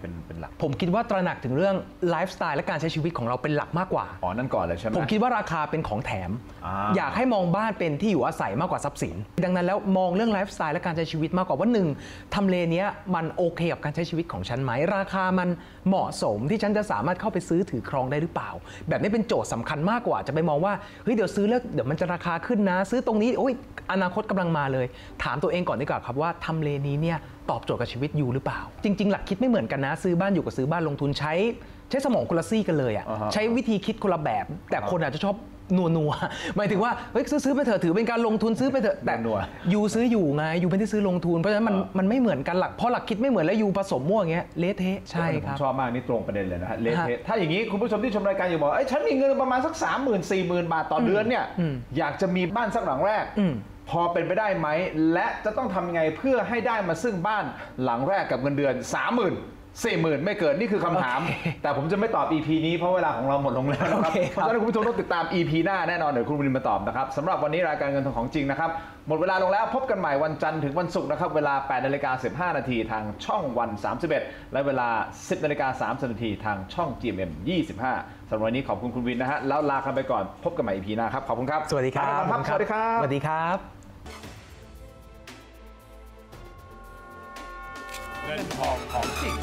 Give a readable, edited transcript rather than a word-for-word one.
เป็นหลักผมคิดว่าตระหนักถึงเรื่องไลฟ์สไตล์และการใช้ชีวิตของเราเป็นหลักมากกว่าอ๋อนั่นก่อนเลยใช่ไหมผมคิดว่าราคาเป็นของแถมอยากให้มองบ้านเป็นที่อยู่อาศัยมากกว่าทรัพย์สินดังนั้นแล้วมองเรื่องไลฟ์สไตล์และการใช้ชีวิตมากกว่าว่าหนึ่งทำเลเนี้ยมันโอเคกับการใช้ชีวิตของฉันไหมราคามันเหมาะสมที่ฉันจะสามารถเข้าไปซื้อถือครองได้หรือเปล่าแบบนี้เป็นโจทย์สำคัญมากกว่าจะไปมองว่าเฮ้ยเดี๋ยวซื้อแล้วเดี๋ยวมันจะราคาขึ้นนะซื้อตรงนี้โอ้ยอนาคตกำลังมาเลยถามตัวเองก่อนดีกว่าครับว่าทำเลนี้เนี่ยตอบโจทย์กับชีวิตอยู่หรือเปล่าจริงๆหลักคิดไม่เหมือนกันนะซื้อบ้านอยู่กับซื้อบ้านลงทุนใช้สมองคนละซี่กันเลยอ่ะใช้วิธีคิดคนละแบบแต่คนอาจจะชอบนัวหมายถึงว่าเฮ้ยซื้อไปเถอะถือเป็นการลงทุนซื้อไปเถอะแต่ยูซื้ออยู่ไงยูไม่ได้ซื้อลงทุนเพราะฉะนั้นมันไม่เหมือนกันเพราะหลักคิดไม่เหมือนแล้วยูผสมมั่วอย่างเงี้ยเละเทะใช่ครับผมชอบมากนี่ตรงประเด็นเลยนะฮะเละเทะถ้าอย่างนี้คุณผู้ชมที่ชมรายการอยู่บอกฉันมีเงินประมาณสัก 30,000-40,000 บาทต่อเดือนเนี่ยอยากจะมีบ้านสักหลังแรกพอเป็นไปได้ไหมและจะต้องทำยังไงเพื่อให้ได้มาซึ่งบ้านหลังแรกกับเงินเดือน 40,000 ไม่เกินนี่คือคำถามแต่ผมจะไม่ตอบ EP นี้เพราะเวลาของเราหมดลงแล้วนะครับเพราะฉะนั้นคุณผู้ชมต้องติดตาม EP หน้าแน่นอนเดี๋ยวคุณวินมาตอบนะครับสำหรับวันนี้รายการเงินทองของจริงนะครับหมดเวลาลงแล้วพบกันใหม่วันจันทร์ถึงวันศุกร์นะครับเวลา 8:15 นาทีทางช่องวัน31และเวลา 10:30 นาทีทางช่อง GMM 25สำหรับวันนี้ขอบคุณคุณวินนะฮะแล้วลากันไปก่อนพบกันใหม่ EP หน้าครับขอบคุณครับสวัสดีครับสวัสดีครับสวัสดีครับเงินทองของจริง